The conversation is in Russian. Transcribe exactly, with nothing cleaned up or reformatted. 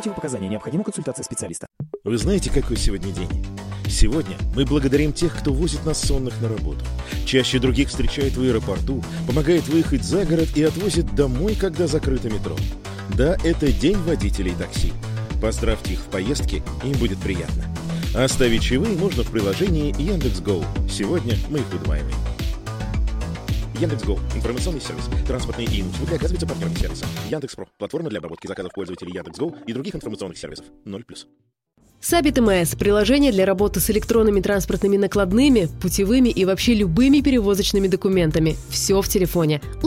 противопоказания. Необходима консультация специалиста. Вы знаете, какой сегодня день? Сегодня мы благодарим тех, кто возит нас сонных на работу. Чаще других встречает в аэропорту, помогает выехать за город и отвозит домой, когда закрыто метро. Да, это день водителей такси. Поздравьте их в поездке, им будет приятно. Оставить чаевые можно в приложении Яндекс.Гоу. Сегодня мы их удваиваем. Яндекс.Гоу – информационный сервис. Транспортные и услуги оказываются партнерами сервиса. Яндекс.Про – платформа для обработки заказов пользователей Яндекс.Гоу и других информационных сервисов. ноль плюс. Сабит МС – приложение для работы с электронными транспортными накладными, путевыми и вообще любыми перевозочными документами. Все в телефоне.